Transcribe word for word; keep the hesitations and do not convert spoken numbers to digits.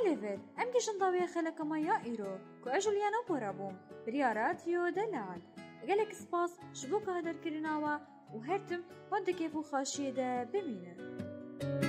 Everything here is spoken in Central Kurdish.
ليفل ام گشن داوی خلک ما یا ایرو کو اجلیانا پورابوم بریا رادیو دلال گلک سپاس شبو که هدر کرناوا و هرتم وانده کیفو خاشیه ده ببینه.